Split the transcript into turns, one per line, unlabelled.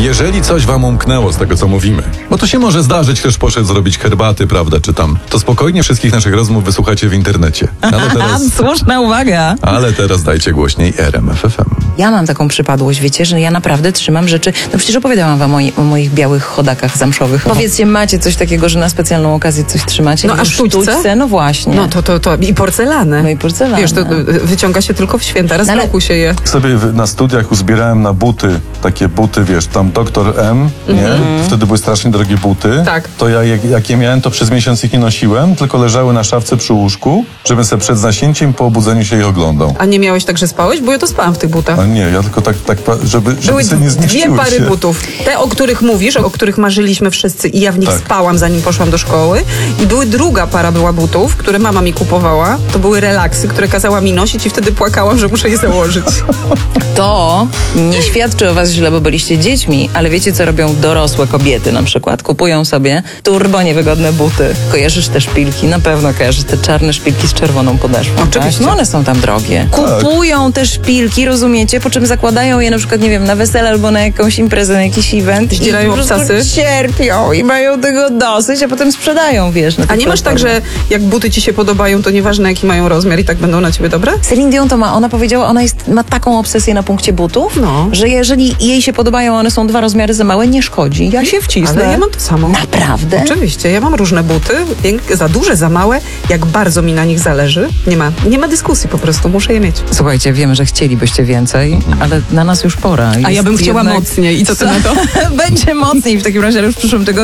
Jeżeli coś wam umknęło z tego, co mówimy, bo to się może zdarzyć, ktoś poszedł zrobić herbaty, prawda, czy tam, to spokojnie wszystkich naszych rozmów wysłuchacie w internecie.
Słuszna uwaga.
Ale teraz dajcie głośniej RMF FM.
Ja mam taką przypadłość, wiecie, że ja naprawdę trzymam rzeczy. No przecież opowiadałam wam o moich białych chodakach zamszowych. Powiedzcie, macie coś takiego, że na specjalną okazję coś trzymacie?
No a sztućce?
No właśnie.
No to i porcelanę.
No i porcelanę.
Wiesz, to wyciąga się tylko w święta, raz w roku się je.
Sobie na studiach uzbierałem na buty, takie buty, wiesz, tam Dr. M, nie? Wtedy były strasznie drogie buty.
Tak.
To ja, jak je miałem, to przez miesiąc ich nie nosiłem, tylko leżały na szafce przy łóżku, żebym sobie przed zaśnięciem po obudzeniu się je oglądał.
A nie miałeś tak, że spałeś? Bo ja to spałam w tych butach.
A nie, ja tylko tak żeby
Były
sobie nie zniszczyły
dwie pary
się.
butów. Te, o których mówisz, o których marzyliśmy wszyscy i ja w nich
Tak.
spałam, zanim poszłam do szkoły. I były druga para była butów, które mama mi kupowała. To były relaksy, które kazała mi nosić i wtedy płakałam, że muszę je założyć.
To nie świadczy o was źle, bo byliście dziećmi, ale wiecie, co robią dorosłe kobiety na przykład? Kupują sobie turbo niewygodne buty. Kojarzysz te szpilki? Na pewno kojarzysz te czarne szpilki z czerwoną podeszwą.
Oczywiście.
Tak? No one są tam drogie. Kupują te szpilki, rozumiecie? Po czym zakładają je na przykład, nie wiem, na wesele albo na jakąś imprezę, na jakiś event.
Zdzierają
i po prostu
obcasy.
cierpią i mają tego dosyć, a potem sprzedają, wiesz. Na
A
tych
nie masz tak,
platformach.
że jak buty ci się podobają, to nieważne jaki mają rozmiar i tak będą na ciebie dobre?
Celine Dion to ma, ona powiedziała, ma taką obsesję na punkcie butów,
No.
że jeżeli jej się podobają, one są 2 rozmiary za małe, nie szkodzi. Ja się wcisnę.
Ale ja mam to samo.
Naprawdę?
Oczywiście, ja mam różne buty, za duże, za małe, jak bardzo mi na nich zależy. Nie ma dyskusji, po prostu muszę je mieć.
Słuchajcie, wiemy, że chcielibyście więcej, ale na nas już pora.
A ja bym chciała
jednak...
mocniej. I co ty na to?
Będzie mocniej w takim razie, ale już w przyszłym tygodniu.